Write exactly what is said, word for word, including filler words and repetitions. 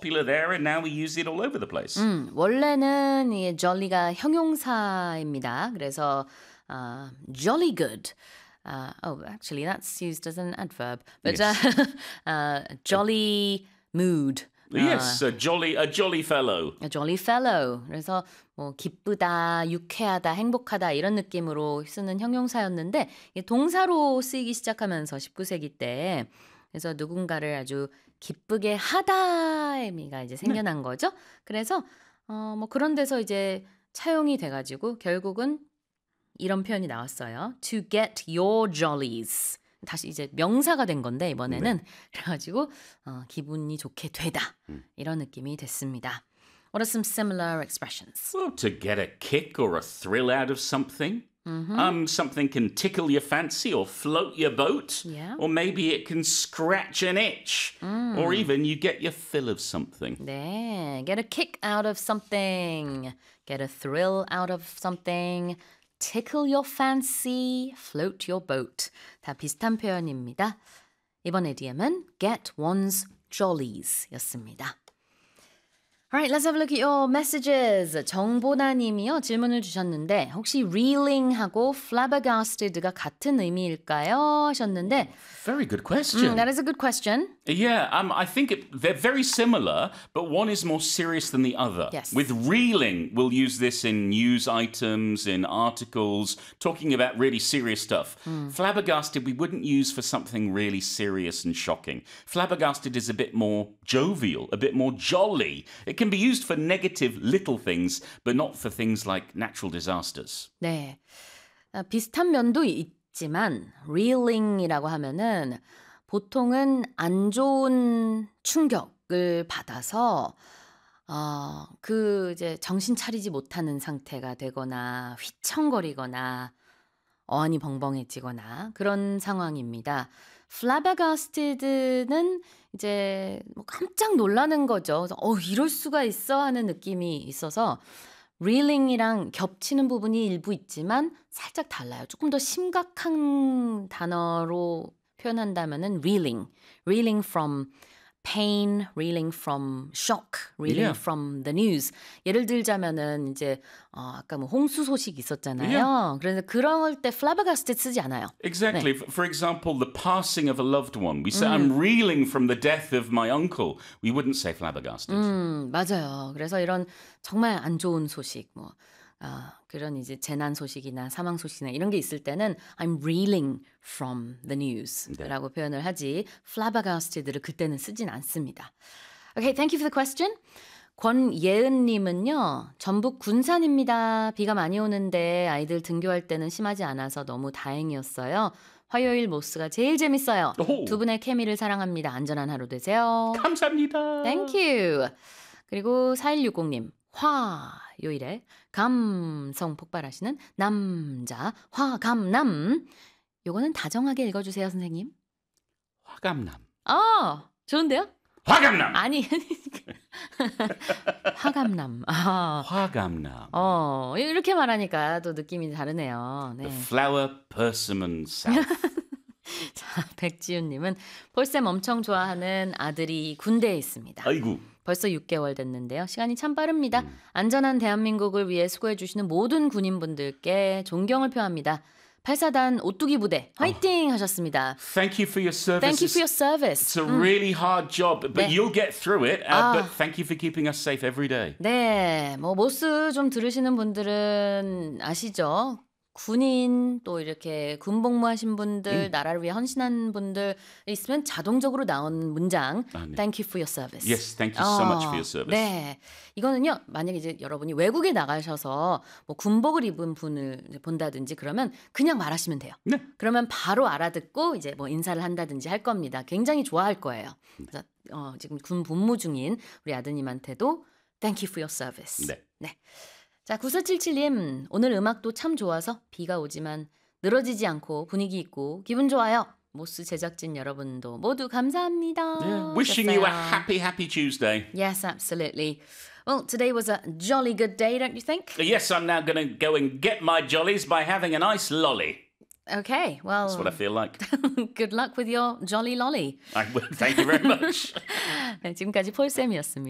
popular there and now we use it all over the place. 음, 원래는 이 jolly가 형용사입니다. 그래서 uh, jolly good. Uh, oh, actually, that's used as an adverb. But Yes. uh, uh, jolly mood. Yes, a jolly, a jolly fellow. A jolly fellow. 그래서 뭐 기쁘다, 유쾌하다, 행복하다 이런 느낌으로 쓰는 형용사였는데 이게 동사로 쓰이기 시작하면서 십구 세기 때 그래서 누군가를 아주 기쁘게 하다의 의미가 이제 생겨난 거죠. 그래서 어, 뭐 그런 데서 이제 차용이 돼가지고 결국은 이런 표현이 나왔어요. To get your jollies. 다시 이제 명사가 된 건데 이번에는 네. 그래가지고 어, 기분이 좋게 되다 음. 이런 느낌이 됐습니다. What are some similar expressions? Well, to get a kick or a thrill out of something. Mm-hmm. Um, something can tickle your fancy or float your boat. Yeah. Or maybe it can scratch an itch. Mm. Or even you get your fill of something. 네, get a kick out of something. Get a thrill out of something. Tickle your fancy, float your boat. 다 비슷한 표현입니다. 이번 이디엄은 get one's jollies 였습니다. Alright, let's have a look at your messages. 정보나 님이요, 질문을 주셨는데 혹시 reeling하고 flabbergasted가 같은 의미일까요? 하셨는데 Very good question. Mm, that is a good question. Yeah, um, I think it, they're very similar, but one is more serious than the other. Yes. With reeling, we'll use this in news items, in articles, talking about really serious stuff. Mm. Flabbergasted, we wouldn't use for something really serious and shocking. Flabbergasted is a bit more jovial, a bit more jolly. It can be used for negative little things, but not for things like natural disasters. 네, 아, 비슷한 면도 있지만 reeling이라고 하면은 보통은 안 좋은 충격을 받아서 어, 그 이제 정신 차리지 못하는 상태가 되거나 휘청거리거나 어안이 벙벙해지거나 그런 상황입니다. flabbergasted는 이제 뭐 깜짝 놀라는 거죠. 그래서 어, 이럴 수가 있어 하는 느낌이 있어서 reeling이랑 겹치는 부분이 일부 있지만 살짝 달라요. 조금 더 심각한 단어로 표현한다면은 reeling, reeling from pain, reeling from shock, reeling Yeah. from the news. 예를 들자면은 이제 어, 아까 뭐 홍수 소식 있었잖아요. Yeah. 그래서 그럴 때 flabbergasted 쓰지 않아요. Exactly. 네. For, for example, the passing of a loved one. We say, I'm reeling from the death of my uncle. We wouldn't say flabbergasted. 음, 맞아요. 그래서 이런 정말 안 좋은 소식, 뭐 어, 그런 이제 재난 소식이나 사망 소식이나 이런 게 있을 때는 I'm reeling from the news라고 네. 표현을 하지 flabbergasted를 그때는 쓰진 않습니다. Okay, thank you for the question. 권예은님은요, 전북 군산입니다. 비가 많이 오는데 아이들 등교할 때는 심하지 않아서 너무 다행이었어요. 화요일 모스가 제일 재밌어요. 오호. 두 분의 케미를 사랑합니다. 안전한 하루 되세요. 감사합니다. Thank you. 그리고 사일육공님. 화요일에 감성 폭발하시는 남자 화감남. 요거는 다정하게 읽어주세요, 선생님. 화감남. 아, 좋은데요? 화감남. 아니, 화감남. 아, 화감남. 어, 이렇게 말하니까 또 느낌이 다르네요. 네. The flower persimmon south. 자, 백지윤님은 폴쌤 엄청 좋아하는 아들이 군대에 있습니다. 아이고. 벌써 육 개월 됐는데요. 시간이 참 빠릅니다. 음. 안전한 대한민국을 위해 수고해 주시는 모든 군인분들께 존경을 표합니다. 팔사단 오뚜기 부대 화이팅 oh. 하셨습니다. Thank you for your service. Thank you for your service. It's a 음. really hard job, but 네. you'll get through it. Uh, 아. But thank you for keeping us safe every day. 네, 뭐 모스 좀 들으시는 분들은 아시죠? 군인 또 이렇게 군복무하신 분들, 음. 나라를 위해 헌신한 분들 있으면 자동적으로 나온 문장 아, 네. Thank you for your service. Yes, thank you so much for your service. 네, 이거는요. 만약에 이제 여러분이 외국에 나가셔서 뭐 군복을 입은 분을 본다든지 그러면 그냥 말하시면 돼요. 네. 그러면 바로 알아듣고 이제 뭐 인사를 한다든지 할 겁니다. 굉장히 좋아할 거예요. 그래서 어, 지금 군 복무 중인 우리 아드님한테도 Thank you for your service. 네. 네. 자, 구사칠칠님, 오늘 음악도 참 좋아서 비가 오지만 늘어지지 않고 분위기 있고 기분 좋아요. 모스 제작진 여러분도 모두 감사합니다. Yeah. Wishing you a happy, happy Tuesday. Yes, absolutely. Well, today was a jolly good day, don't you think? Yes, I'm now going to go and get my jollies by having a nice lolly. Okay, well, That's what I feel like. good luck with your jolly lolly. I will. Thank you very much. 네, 지금까지 폴쌤이었습니다.